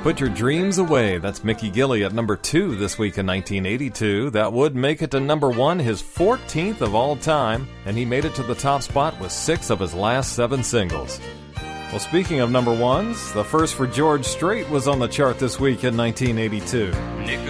Put Your Dreams Away. That's Mickey Gilley at number 2 this week in 1982. That would make it to number 1, his 14th of all time, and he made it to the top spot with 6 of his last 7 singles. Well, speaking of number 1s, the first for George Strait was on the chart this week in 1982.